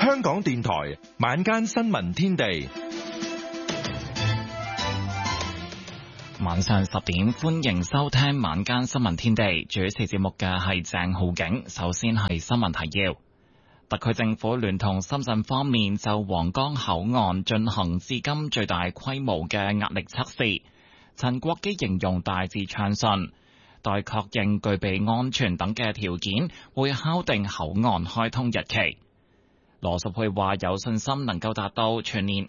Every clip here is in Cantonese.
香港電台晚間新聞天地， 晚上10點，歡迎收聽晚間新聞天地。主持節目嘅係鄭浩景。首先係新聞提要。特區政府聯同深圳方面就皇崗口岸進行至今最大規模嘅壓力測試。陳國基形容大致暢順，待確認具備安全等嘅條件，會敲定口岸開通日期。羅淑佩話有信心能夠達到全年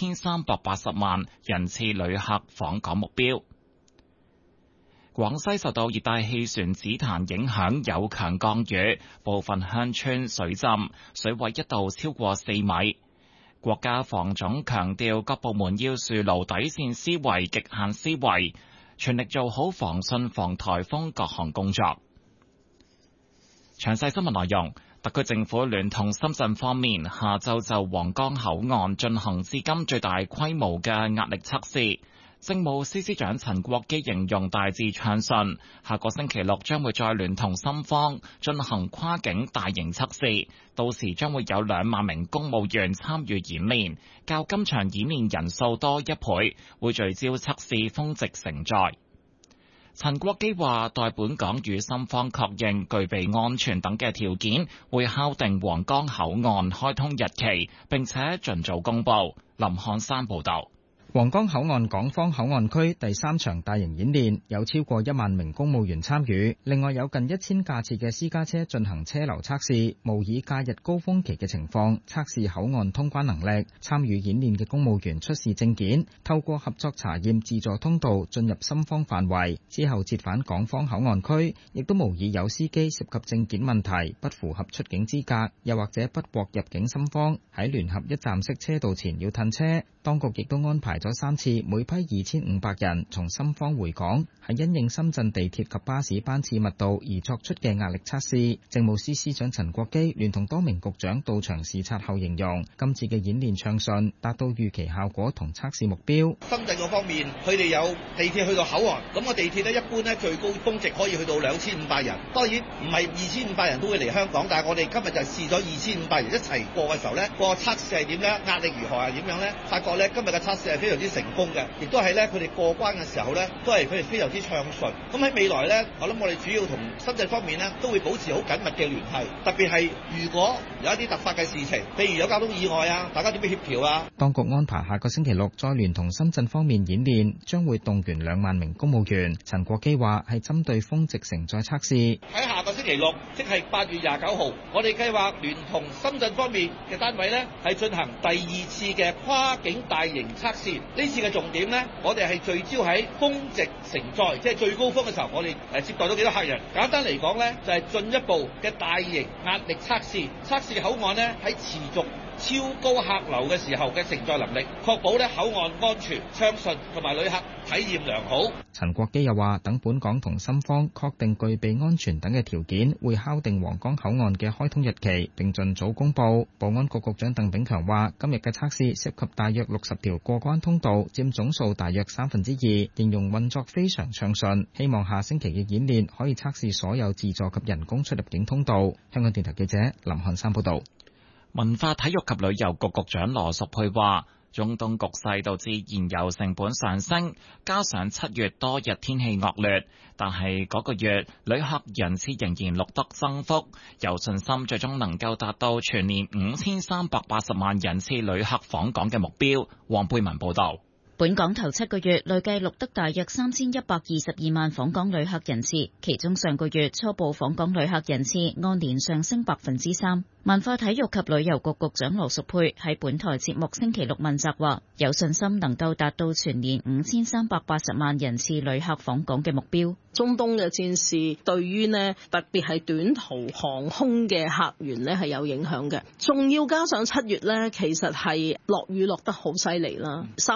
5380萬人次旅客訪港目標。廣西受到熱帶氣旋紫檀影響，有強降雨，部分鄉村水浸，水位一度超過4米。國家防總強調，各部門要樹牢底線思維、極限思維，全力做好防汛防颱風各項工作。詳細新聞內容。特區政府聯同深圳方面下晝就皇崗口岸進行至今最大規模嘅壓力測試。政務司司長陳國基形容大致暢順，下個星期六將會再聯同深方進行跨境大型測試，到時將會有2萬名公務員參與演練，較今場演練人數多1倍，會聚焦測試峰值承載。陳國基話，待本港與深方確認具備安全等嘅條件，會敲定皇崗口岸開通日期，並且盡早公佈。林漢山報導。 皇崗口岸港方口岸區第3場大型演練有超過1萬名公務員參與，另外有近1000架次嘅私家車進行車流測試，模擬假日高峰期嘅情況，測試口岸通關能力。參與演練嘅公務員出示證件，透過合作查驗自助通道進入深方範圍，之後折返港方口岸區，亦都模擬有司機涉及證件問題，不符合出境資格，又或者不獲入境深方，喺聯合一站式車道前要褪車。當局亦都安排咗3次，每批2500人從深方回港，係因應深圳地鐵及巴士班次密度而作出嘅壓力測試。政務司司長陳國基聯同多名局長到場視察後形容，今次嘅演練暢順，達到預期效果同測試目標。 深圳嗰方面，佢哋有地鐵去到口岸，咁個地鐵呢一般呢最高峰值可以去到2500人。當然唔係2500人都會嚟香港，但係我哋今日就試咗2500人一齊過嘅時候呢，個測試係點呢？壓力如何係點樣呢？發覺今日嘅測試係非常之成功嘅，亦都係咧佢哋過關嘅時候咧，都係佢哋非常之暢順。咁喺未來咧，我諗我哋主要同深圳方面咧，都會保持好緊密嘅聯繫，特別係如果有一啲突發嘅事情，譬如有交通意外啊，大家點樣協調啊？ 當局安排下個星期六再聯同深圳方面演練，將會動員2萬名公務員。陳國基話係針對峰值承載測試。 喺下個星期六，即係8月29號，我哋計劃聯同深圳方面嘅單位咧，係進行第2次嘅跨境大型測試。呢次嘅重點呢，我哋係聚焦喺峰值承載，即係最高峰嘅時候，我哋接待咗幾多客人。簡單嚟講呢，就係進一步嘅大型壓力測試，測試口岸呢喺持續超高客流嘅時候嘅承載能力，確保咧口岸安全暢順同埋旅客體驗良好。 陳國基又話，等本港同深方確定具備安全等嘅條件，會敲定皇崗口岸嘅開通日期，並盡早公佈。保安局局長鄧炳強話，今日嘅測試涉及大約60條過關通道，佔總數大約2/3，形容運作非常暢順。希望下星期嘅演練可以測試所有自助及人工出入境通道。香港電台記者林漢山報導。 文化體育及旅遊局局長羅淑佩話，中東局勢導致燃油成本上升，加上7月多日天氣惡劣，但係嗰個月旅客人次仍然錄得增幅，有信心最終能夠達到全年5380萬人次旅客訪港嘅目標。黃貝文報道。 本港頭7個月累計錄得大約3122萬訪港旅客人次，其中上個月初步訪港旅客人次按年上升3%。文化體育及旅遊局局長羅淑佩喺本台節目星期六問責話，有信心能夠達到全年5380萬人次旅客訪港嘅目標。 中東嘅戰事對於特別係短途航空嘅客源係有影響嘅，仲要加上7月其實係落雨落得好犀利啦，31日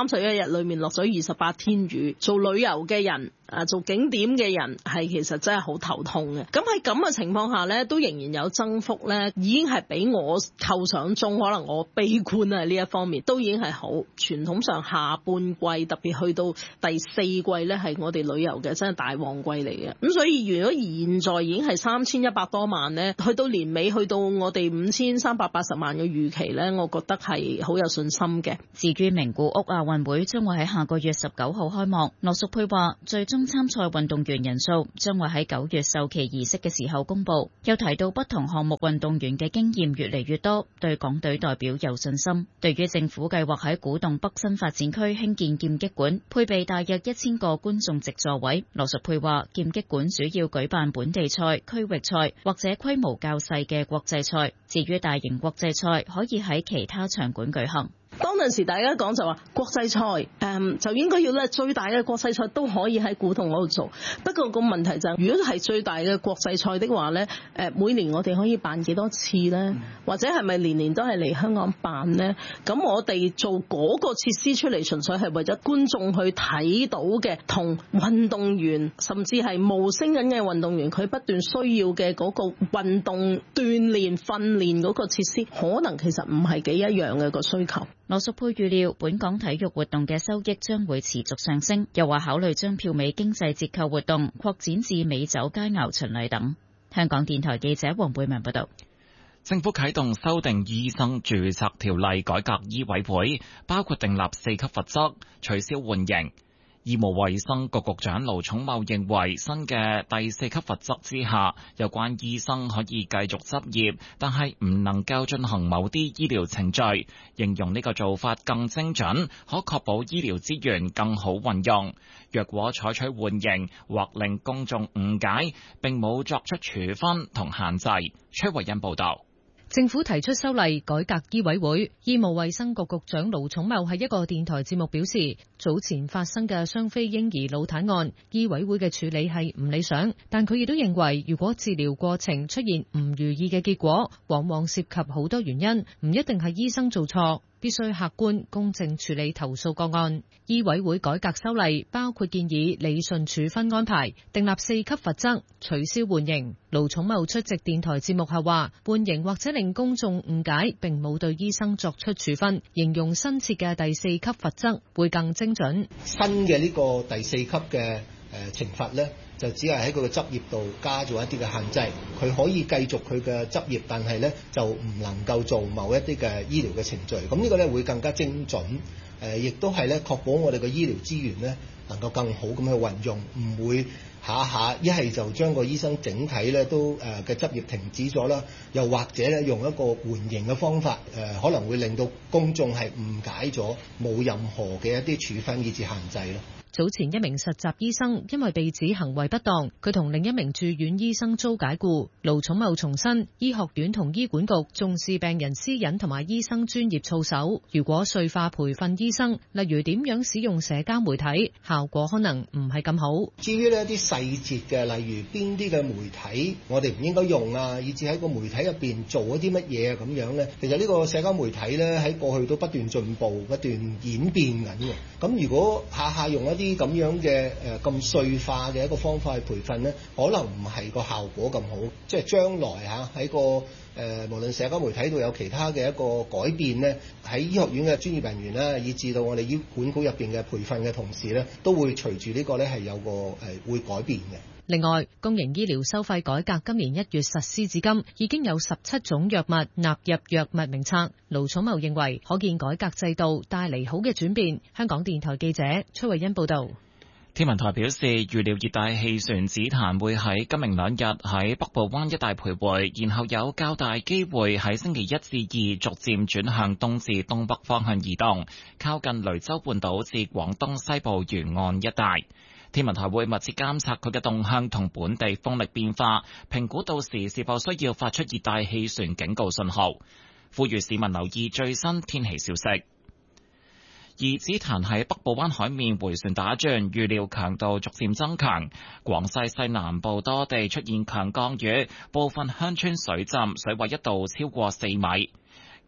裏面落咗28天雨，做旅遊嘅人做景點嘅人係其實真係好頭痛嘅。咁喺咁嘅情況下呢，都仍然有增幅呢，已經係比我構想中，可能我悲觀啊呢一方面都已經係好。傳統上下半季特別去到第4季呢，係我哋旅遊嘅真係大旺季嚟嘅。咁所以如果現在已經係3100多萬呢，去到年尾去到我哋5380萬嘅預期呢，我覺得係好有信心嘅。 至於名古屋亞運會將會喺下個月19號開幕，羅淑佩話最終參賽運動員人數將會喺9月授旗儀式嘅時候公佈。又提到不同項目運動員嘅經驗越嚟越多，對港隊代表有信心。對於政府計劃喺古洞北新發展區興建劍擊館，配備大約1000個觀眾席座位，羅淑佩話劍擊館主要舉辦本地賽、區域賽或者規模較細嘅國際賽，至於大型國際賽可以喺其他場館舉行。 當陣時大家講就話國際賽就應該要咧最大嘅國際賽都可以喺古洞嗰度做，不過個問題就係如果係最大嘅國際賽的話咧，每年我哋可以辦幾多次咧？或者係咪年年都係嚟香港辦咧？咁我哋做嗰個設施出嚟，純粹係為咗觀眾去睇到嘅，同運動員甚至係冒升緊嘅運動員佢不斷需要嘅嗰個運動鍛鍊訓練嗰個設施，可能其實唔係幾一樣嘅個需求。 羅淑佩預料本港體育活動嘅收益將會持續上升，又話考慮將票尾經濟折扣活動擴展至美酒佳餚巡禮等。香港電台記者黃貝文報道。 政府啟動修訂醫生註冊條例改革醫委會，包括訂立4級罰則，取消緩刑。醫務衛生局局長盧寵茂認為，新嘅第4級罰則之下，有關醫生可以繼續執業，但係唔能夠進行某啲醫療程序，形容呢個做法更精準，可確保醫療資源更好運用。若果採取緩刑或令公眾誤解，並冇作出處分同限制。崔慧欣報道。 政府提出修例改革醫委會，醫務衛生局局長盧寵茂喺一個電台節目表示，早前發生嘅雙非嬰兒腦癱案，醫委會嘅處理係唔理想，但佢亦都認為，如果治療過程出現唔如意嘅結果，往往涉及好多原因，唔一定係醫生做錯。必須客觀公正處理投訴個案。醫委會改革修例包括建議理順處分安排，訂立4級罰則，取消緩刑。盧寵茂出席電台節目後話，緩刑或者令公眾誤解，並冇對醫生作出處分，形容新設嘅第4級罰則會更精準。 新嘅呢個第4級嘅懲罰呢，就只係喺佢嘅執業度加咗一啲嘅限制，佢可以繼續佢嘅執業，但係呢就唔能夠做某一啲嘅醫療嘅程序。咁呢個呢會更加精準，亦都係呢確保我哋嘅醫療資源呢能夠更好咁去運用，唔會下下一係就將個醫生整體呢都嘅執業停止咗啦，又或者呢用一個緩刑嘅方法，可能會令到公眾係誤解咗，冇任何嘅一啲處分以至限制咯。 早前一名實習醫生因為被指行為不當，佢同另一名住院醫生遭解僱。盧寵茂重申，醫學院同醫管局重視病人私隱同埋醫生專業操守。如果碎化培訓醫生，例如點樣使用社交媒體，效果可能唔係咁好。 至於呢一啲細節嘅，例如邊啲嘅媒體我哋唔應該用啊，以至喺個媒體入邊做一啲乜嘢啊咁樣呢？其實呢個社交媒體呢，喺過去都不斷進步、不斷演變緊嘅。咁如果下下用一啲咁樣嘅咁碎化嘅一個方法去培訓呢，可能唔係個效果咁好。即係將來喺個無論社交媒體度有其他嘅一個改變呢，喺醫學院嘅專業人員啦，以至到我哋醫管局入邊嘅培訓嘅同事呢，都會隨住呢個呢係有個會改變嘅。 另外，公營醫療收費改革今年1月實施至今，已經有17種藥物納入藥物名冊。盧寵茂認為，可見改革制度帶嚟好嘅轉變。香港電台記者崔慧欣報道。 天文台表示，預料熱帶氣旋紫檀會喺今明2日喺北部灣一帶徘徊，然後有較大機會喺星期1至2逐漸轉向東至東北方向移動，靠近雷州半島至廣東西部沿岸一帶。天文台會密切監察佢嘅動向同本地風力變化，評估到時是否需要發出熱帶氣旋警告信號，呼籲市民留意最新天氣消息。而紫檀喺北部灣海面迴旋打轉，預料強度逐漸增強。廣西西南部多地出現強降雨，部分鄉村水浸，水位一度超過4米。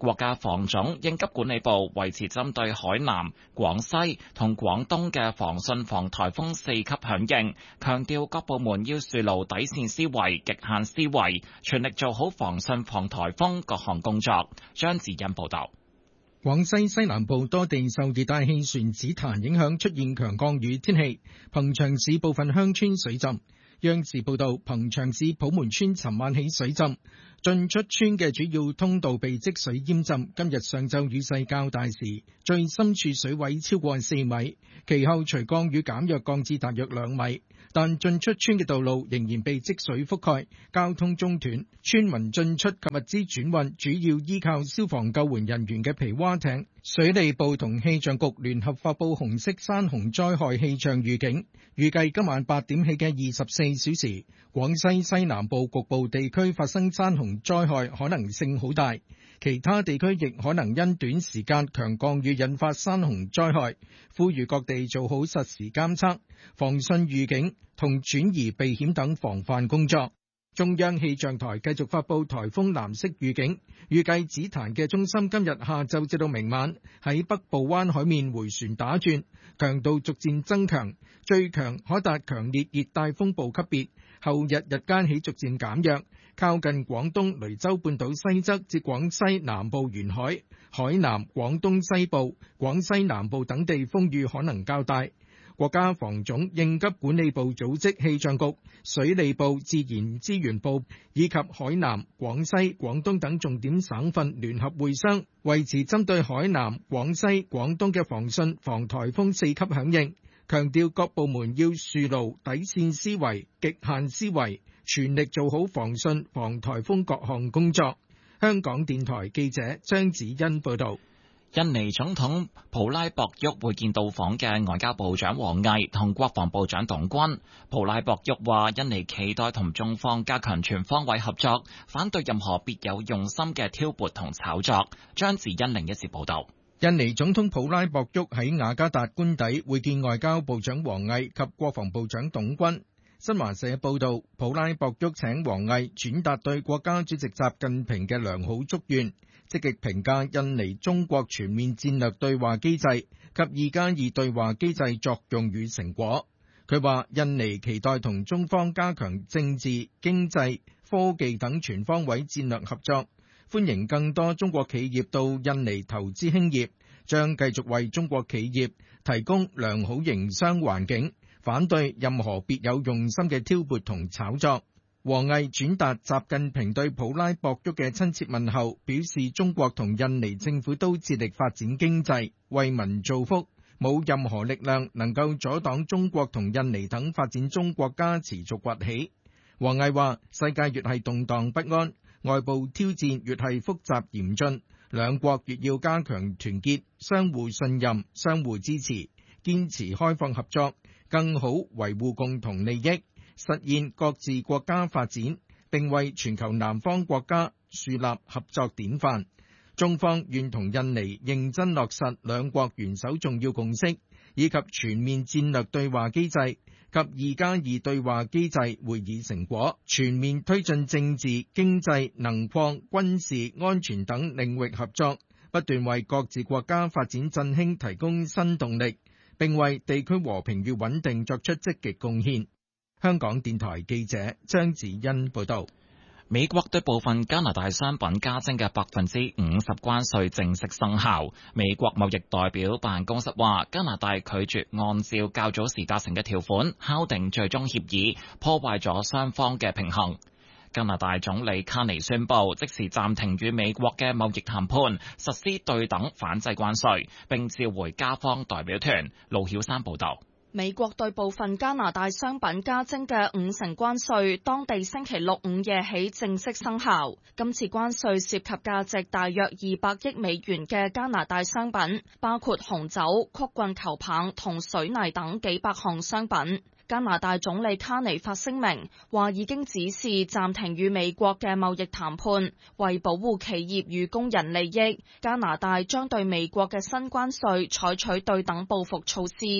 國家防總應急管理部維持針對海南、廣西同廣東嘅防汛防颱風4級響應，強調各部門要樹牢底線思維、極限思維，全力做好防汛防颱風各項工作。張子欣報道。 廣西西南部多地受熱帶氣旋紫檀影響，出現強降雨天氣，憑祥市部分鄉村水浸。央視報道，憑祥市普門村尋晚起水浸，進出村嘅主要通道被積水淹浸。今日上晝雨勢較大時，最深處水位超過4米，其後隨降雨減弱降至大約2米，但進出村嘅道路仍然被積水覆蓋，交通中斷。村民進出及物資轉運主要依靠消防救援人員嘅皮划艇。水利部同氣象局聯合發布紅色山洪災害氣象預警，預計今晚8點起嘅24小時，廣西西南部局部地區發生山洪災害可能性好大，其他地區亦可能因短時間強降雨引發山洪災害，呼籲各地做好實時監測、防汛預警同轉移避險等防範工作。中央氣象台繼續發布颱風藍色預警，預計紫檀嘅中心今日下晝至到明晚喺北部灣海面迴旋打轉，強度逐漸增強，最強可達強烈熱帶風暴級別。後日日間起逐漸減弱，靠近廣東雷州半島西側至廣西南部沿海、海南、廣東西部、廣西南部等地風雨可能較大。國家防總應急管理部組織氣象局、水利部、自然資源部以及海南、廣西、廣東等重點省份聯合會商，維持針對海南、廣西、廣東嘅防汛防颱風4級響應，強調各部門要樹牢底線思維、極限思維，全力做好防汛防颱風各項工作。香港電台記者張子欣報道。 印尼總統普拉博沃會見到訪嘅外交部長王毅同國防部長董軍。普拉博沃話：印尼期待同中方加強全方位合作，反對任何別有用心嘅挑撥同炒作。張子欣另一節報道。 印尼總統普拉博沃喺雅加達官邸會見外交部長王毅及國防部長董軍。新華社報道，普拉博沃請王毅轉達對國家主席習近平嘅良好祝願，積極評價印尼中國全面戰略對話機制及2+2對話機制作用與成果。佢話印尼期待同中方加強政治、經濟、科技等全方位戰略合作，歡迎更多中國企業到印尼投資興業，將繼續為中國企業提供良好營商環境，反對任何別有用心嘅挑撥同炒作。王毅轉達習近平對普拉博沃嘅親切問候，表示中國同印尼政府都致力發展經濟，為民造福，冇任何力量能夠阻擋中國同印尼等發展中國家持續崛起。王毅話：世界越係動盪不安，外部挑戰越係複雜嚴峻，兩國越要加強團結，相互信任，相互支持，堅持開放合作，更好維護共同利益，實現各自國家發展，並為全球南方國家樹立合作典範。中方願同印尼認真落實兩國元首重要共識，以及全面戰略對話機制及2+2對話機制會議成果，全面推進政治、經濟、能礦、軍事、安全等領域合作，不斷為各自國家發展振興提供新動力，並為地區和平與穩定作出積極貢獻。香港電台記者張子欣報道。 美國對部分加拿大商品加徵嘅50%關稅正式生效。美國貿易代表辦公室話，加拿大拒絕按照較早時達成嘅條款敲定最終協議，破壞咗雙方嘅平衡。加拿大總理卡尼宣布即時暫停與美國嘅貿易談判，實施對等反制關稅，並召回加方代表團。盧曉山報道。 美國對部分加拿大商品加徵嘅50%關稅，當地星期六午夜起正式生效。今次關稅涉及價值大約200億美元嘅加拿大商品，包括紅酒、曲棍球棒同水泥等幾百項商品。加拿大總理卡尼發聲明，話已經指示暫停與美國嘅貿易談判，為保護企業與工人利益，加拿大將對美國嘅新關稅採取對等報復措施。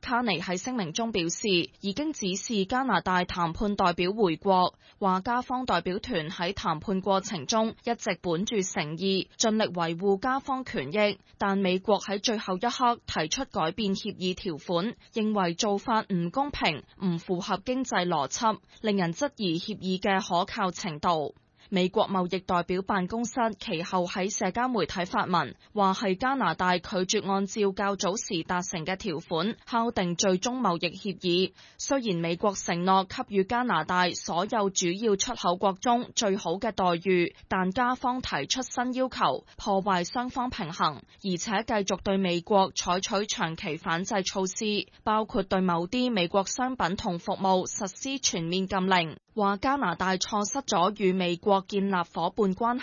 卡尼喺聲明中表示，已經指示加拿大談判代表回國，話加方代表團喺談判過程中一直本住誠意，盡力維護加方權益，但美國喺最後一刻提出改變協議條款，認為做法唔公平，唔符合經濟邏輯，令人質疑協議嘅可靠程度。美國貿易代表辦公室其後喺社交媒體發文，話係加拿大拒絕按照較早時達成嘅條款敲定最終貿易協議。雖然美國承諾給予加拿大所有主要出口國中最好嘅待遇，但加方提出新要求，破壞雙方平衡，而且繼續對美國採取長期反制措施，包括對某啲美國商品同服務實施全面禁令。話加拿大錯失咗與美國建立夥伴關係